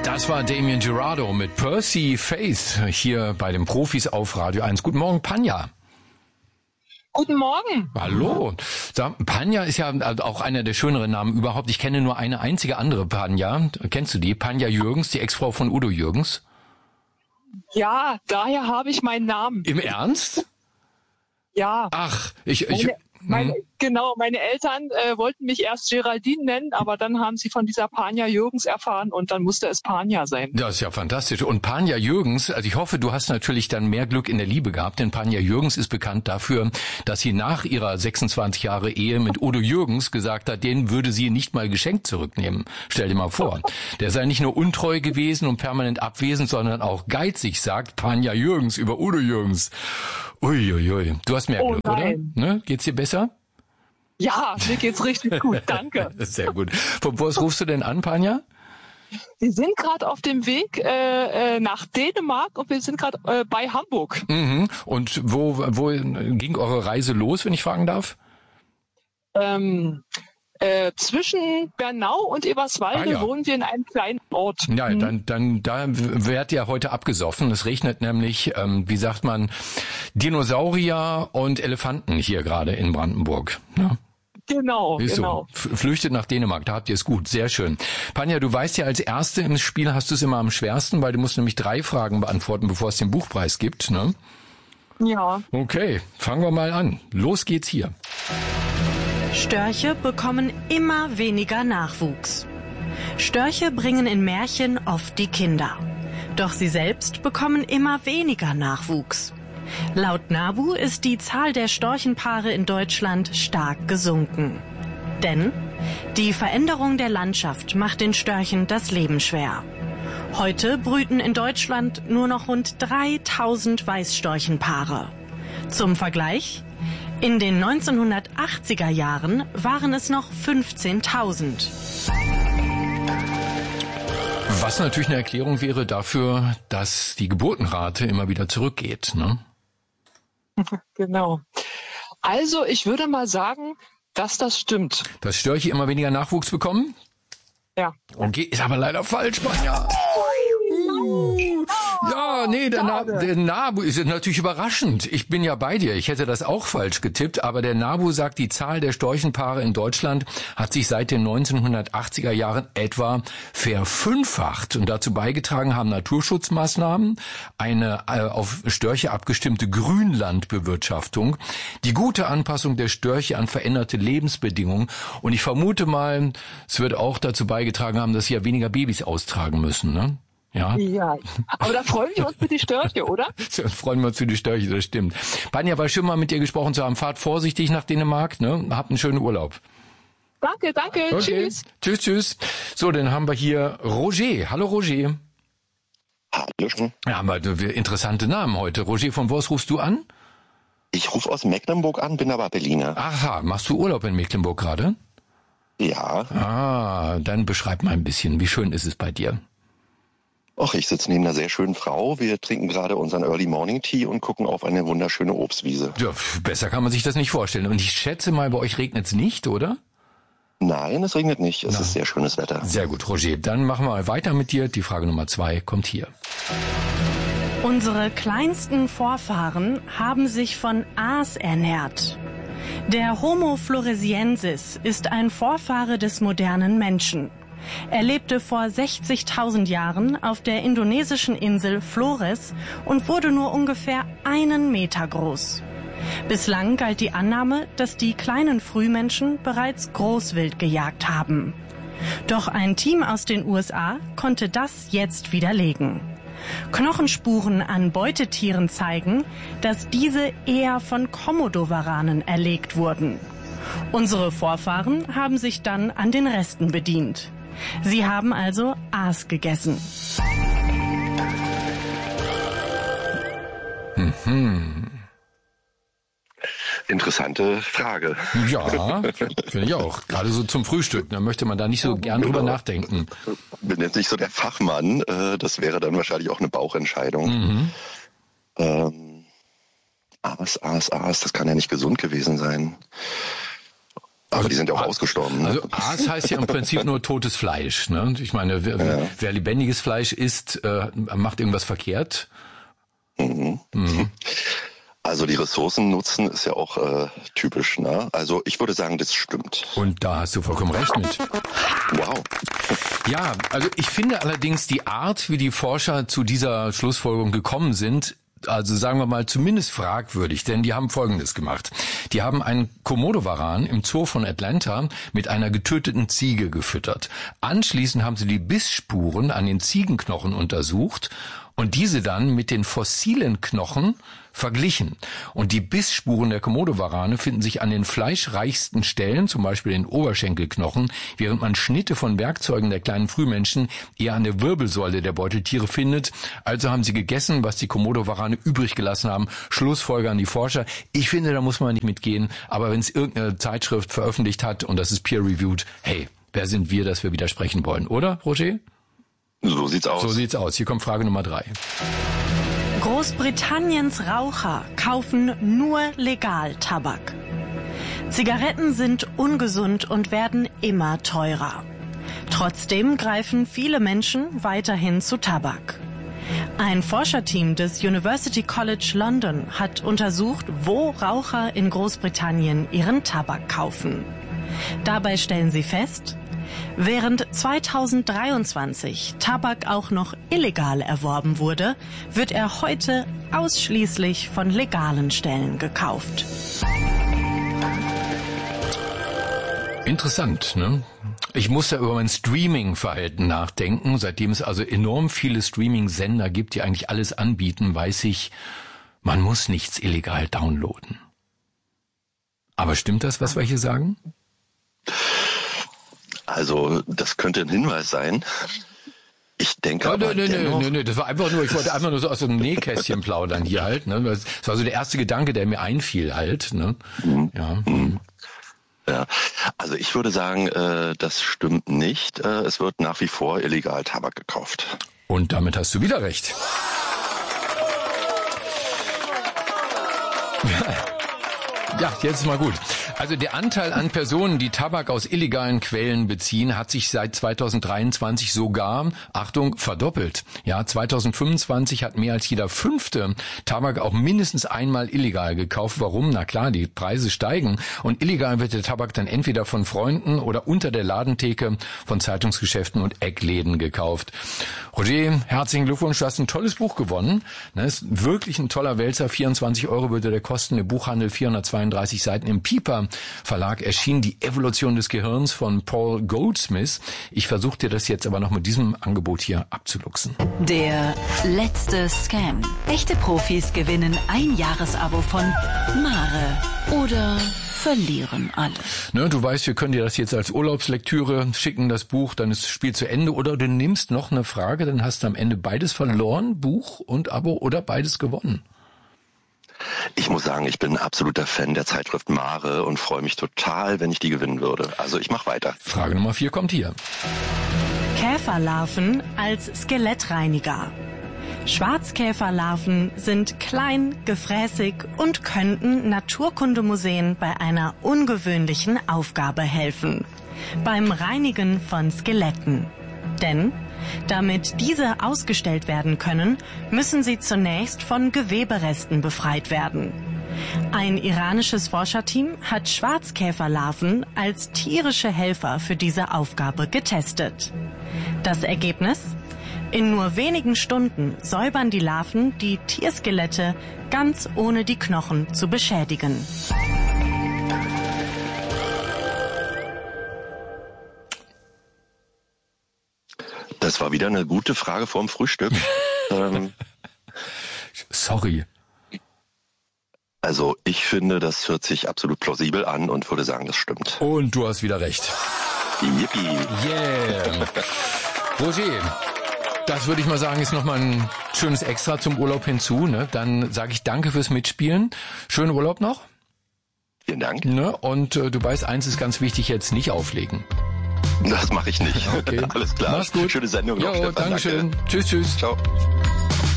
Das war Damien Jurado mit Percy Faith hier bei den Profis auf Radio 1. Guten Morgen, Panja. Guten Morgen. Hallo. Panja ist ja auch einer der schöneren Namen überhaupt. Ich kenne nur eine einzige andere Panja. Kennst du die? Panja Jürgens, die Ex-Frau von Udo Jürgens. Ja, daher habe ich meinen Namen. Im Ernst? Ja. Ach, meine Eltern wollten mich erst Geraldine nennen, aber dann haben sie von dieser Panja Jürgens erfahren und dann musste es Panja sein. Das ist ja fantastisch. Und Panja Jürgens, also ich hoffe, du hast natürlich dann mehr Glück in der Liebe gehabt, denn Panja Jürgens ist bekannt dafür, dass sie nach ihrer 26 Jahre Ehe mit Udo Jürgens gesagt hat, den würde sie nicht mal geschenkt zurücknehmen. Stell dir mal vor. Der sei nicht nur untreu gewesen und permanent abwesend, sondern auch geizig, sagt Panja Jürgens über Udo Jürgens. Uiuiui. Du hast mehr Glück, oder? Ne? Geht's dir besser? Ja, mir geht's richtig gut, danke. Sehr gut. Von wo aus rufst du denn an, Panja? Wir sind gerade auf dem Weg nach Dänemark und wir sind gerade bei Hamburg. Mhm. Und wo ging eure Reise los, wenn ich fragen darf? Zwischen Bernau und Eberswalde wohnen wir in einem kleinen Ort. Ja, dann da werdet ihr heute abgesoffen. Es regnet nämlich, wie sagt man, Dinosaurier und Elefanten hier gerade in Brandenburg. Ja. Genau, genau. So. Flüchtet nach Dänemark, da habt ihr es gut. Sehr schön. Panja, du weißt ja, als Erste im Spiel hast du es immer am schwersten, weil du musst nämlich 3 Fragen beantworten, bevor es den Buchpreis gibt, ne? Ja. Okay, fangen wir mal an. Los geht's hier. Störche bekommen immer weniger Nachwuchs. Störche bringen in Märchen oft die Kinder. Doch sie selbst bekommen immer weniger Nachwuchs. Laut NABU ist die Zahl der Storchenpaare in Deutschland stark gesunken. Denn die Veränderung der Landschaft macht den Störchen das Leben schwer. Heute brüten in Deutschland nur noch rund 3000 Weißstorchenpaare. Zum Vergleich: in den 1980er Jahren waren es noch 15.000. Was natürlich eine Erklärung wäre dafür, dass die Geburtenrate immer wieder zurückgeht, ne? Genau. Also ich würde mal sagen, dass das stimmt. Dass Störche immer weniger Nachwuchs bekommen? Ja. Okay, ist aber leider falsch, Panja. Ja, nee, der NABU ist natürlich überraschend. Ich bin ja bei dir. Ich hätte das auch falsch getippt, aber der NABU sagt, die Zahl der Storchenpaare in Deutschland hat sich seit den 1980er Jahren etwa verfünffacht. Und dazu beigetragen haben Naturschutzmaßnahmen, eine auf Störche abgestimmte Grünlandbewirtschaftung, die gute Anpassung der Störche an veränderte Lebensbedingungen. Und ich vermute mal, es wird auch dazu beigetragen haben, dass sie ja weniger Babys austragen müssen, ne? Ja. Ja, aber da freuen wir uns für die Störche, oder? Da freuen wir uns für die Störche, das stimmt. Panja, war schön mal mit dir gesprochen zu haben. Fahrt vorsichtig nach Dänemark, ne? Habt einen schönen Urlaub. Danke, okay. Tschüss. Tschüss. So, dann haben wir hier Roger. Hallo Roger. Hallo. Ja, haben wir interessante Namen heute. Roger, von wo aus rufst du an? Ich rufe aus Mecklenburg an, bin aber Berliner. Aha, machst du Urlaub in Mecklenburg gerade? Ja. Ah, dann beschreib mal ein bisschen, wie schön ist es bei dir? Och, ich sitze neben einer sehr schönen Frau. Wir trinken gerade unseren Early Morning Tea und gucken auf eine wunderschöne Obstwiese. Ja, besser kann man sich das nicht vorstellen. Und ich schätze mal, bei euch regnet es nicht, oder? Nein, es regnet nicht. Es ist sehr schönes Wetter. Sehr gut, Roger. Dann machen wir mal weiter mit dir. Die Frage Nummer 2 kommt hier. Unsere kleinsten Vorfahren haben sich von Aas ernährt. Der Homo floresiensis ist ein Vorfahre des modernen Menschen. Er lebte vor 60.000 Jahren auf der indonesischen Insel Flores und wurde nur ungefähr 1 Meter groß. Bislang galt die Annahme, dass die kleinen Frühmenschen bereits Großwild gejagt haben. Doch ein Team aus den USA konnte das jetzt widerlegen. Knochenspuren an Beutetieren zeigen, dass diese eher von Komodowaranen erlegt wurden. Unsere Vorfahren haben sich dann an den Resten bedient. Sie haben also Aas gegessen. Interessante Frage. Ja, finde ich auch. Gerade so zum Frühstück, da möchte man da nicht so gern drüber nachdenken. Bin jetzt nicht so der Fachmann, das wäre dann wahrscheinlich auch eine Bauchentscheidung. Aas, das kann ja nicht gesund gewesen sein. Aber die sind ja auch ausgestorben. Ne? Also Aas heißt ja im Prinzip nur totes Fleisch. Ne? Ich meine, wer lebendiges Fleisch isst, macht irgendwas verkehrt. Mhm. Also die Ressourcen nutzen ist ja auch typisch. Ne? Also ich würde sagen, das stimmt. Und da hast du vollkommen recht mit. Wow. Ja, also ich finde allerdings die Art, wie die Forscher zu dieser Schlussfolgerung gekommen sind, also sagen wir mal zumindest fragwürdig, denn die haben Folgendes gemacht. Die haben einen Komodowaran im Zoo von Atlanta mit einer getöteten Ziege gefüttert. Anschließend haben sie die Bissspuren an den Ziegenknochen untersucht und diese dann mit den fossilen Knochen verglichen. Und die Bissspuren der Komodowarane finden sich an den fleischreichsten Stellen, zum Beispiel den Oberschenkelknochen, während man Schnitte von Werkzeugen der kleinen Frühmenschen eher an der Wirbelsäule der Beuteltiere findet. Also haben sie gegessen, was die Komodowarane übrig gelassen haben. Schlussfolger an die Forscher. Ich finde, da muss man nicht mitgehen. Aber wenn es irgendeine Zeitschrift veröffentlicht hat und das ist peer-reviewed, hey, wer sind wir, dass wir widersprechen wollen, oder, Roger? So sieht's aus. So sieht's aus. Hier kommt Frage Nummer 3. Großbritanniens Raucher kaufen nur legal Tabak. Zigaretten sind ungesund und werden immer teurer. Trotzdem greifen viele Menschen weiterhin zu Tabak. Ein Forscherteam des University College London hat untersucht, wo Raucher in Großbritannien ihren Tabak kaufen. Dabei stellen sie fest, während 2023 Tabak auch noch illegal erworben wurde, wird er heute ausschließlich von legalen Stellen gekauft. Interessant, ne? Ich muss da über mein Streaming-Verhalten nachdenken. Seitdem es also enorm viele Streaming-Sender gibt, die eigentlich alles anbieten, weiß ich, man muss nichts illegal downloaden. Aber stimmt das, was wir hier sagen? Also, das könnte ein Hinweis sein. Ich denke aber Nee, das war einfach nur, ich wollte einfach nur so aus so einem Nähkästchen plaudern hier halt, ne? Das war so der erste Gedanke, der mir einfiel halt, ne? Ja. Ja, also ich würde sagen, das stimmt nicht. Es wird nach wie vor illegal Tabak gekauft. Und damit hast du wieder recht. Ja, jetzt mal gut. Also der Anteil an Personen, die Tabak aus illegalen Quellen beziehen, hat sich seit 2023 sogar, Achtung, verdoppelt. Ja, 2025 hat mehr als jeder 5. Tabak auch mindestens einmal illegal gekauft. Warum? Na klar, die Preise steigen und illegal wird der Tabak dann entweder von Freunden oder unter der Ladentheke von Zeitungsgeschäften und Eckläden gekauft. Roger, herzlichen Glückwunsch, du hast ein tolles Buch gewonnen. Das ist wirklich ein toller Wälzer. 24 € würde der kosten, im Buchhandel 432 Seiten im Piper Verlag erschien Die Evolution des Gehirns von Paul Goldsmith. Ich versuche dir das jetzt aber noch mit diesem Angebot hier abzuluxen. Der letzte Scam. Echte Profis gewinnen ein Jahresabo von Mare oder verlieren alles. Ne, du weißt, wir können dir das jetzt als Urlaubslektüre schicken, das Buch, dann ist das Spiel zu Ende. Oder du nimmst noch eine Frage, dann hast du am Ende beides verloren, Buch und Abo, oder beides gewonnen. Ich muss sagen, ich bin ein absoluter Fan der Zeitschrift Mare und freue mich total, wenn ich die gewinnen würde. Also ich mache weiter. Frage Nummer 4 kommt hier. Käferlarven als Skelettreiniger. Schwarzkäferlarven sind klein, gefräßig und könnten Naturkundemuseen bei einer ungewöhnlichen Aufgabe helfen. Beim Reinigen von Skeletten. Denn damit diese ausgestellt werden können, müssen sie zunächst von Geweberesten befreit werden. Ein iranisches Forscherteam hat Schwarzkäferlarven als tierische Helfer für diese Aufgabe getestet. Das Ergebnis? In nur wenigen Stunden säubern die Larven die Tierskelette ganz ohne die Knochen zu beschädigen. Das war wieder eine gute Frage vorm Frühstück. Sorry. Also ich finde, das hört sich absolut plausibel an und würde sagen, das stimmt. Und du hast wieder recht. Yippie. Yeah. Roger, das würde ich mal sagen, ist nochmal ein schönes Extra zum Urlaub hinzu. Ne? Dann sage ich danke fürs Mitspielen. Schönen Urlaub noch. Vielen Dank. Ne? Und du weißt, eins ist ganz wichtig, jetzt nicht auflegen. Das mache ich nicht. Okay. Alles klar. Mach's gut. Schöne Sendung. Jo, Dankeschön. Danke. Tschüss. Ciao.